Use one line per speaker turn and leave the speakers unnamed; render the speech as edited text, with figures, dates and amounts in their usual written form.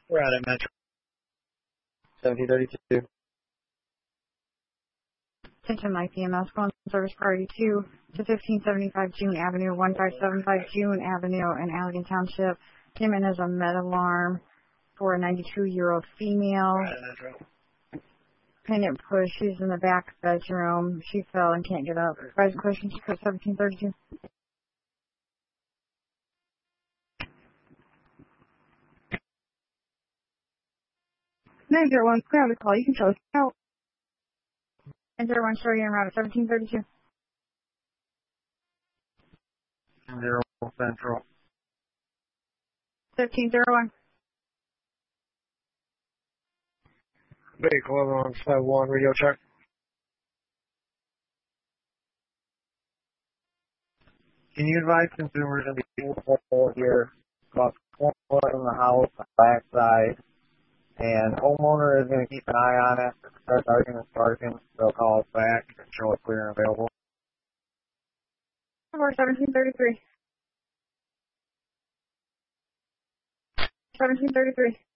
We're out at Metro. 1732.
Attention Life EMS, phone service priority 2 to 1575 June Avenue, 1575 June Avenue in Allegan Township. Came in as a med alarm for a 92-year-old female.
We're out at Metro.
Pendant push. She's in the back bedroom. She fell and can't get up. Rise questions, code 1732. 901, clear on the call. You can show us out. 901, show you en route at 1732.
0 Central.
1501.
Vehicle on 71, radio check. Can you advise consumers in the hole here about corner in the house on the back side, and homeowner is going to keep an eye on it. If it starts arguing and sparking, they'll call us back and show it clear and available.
1733. 1733.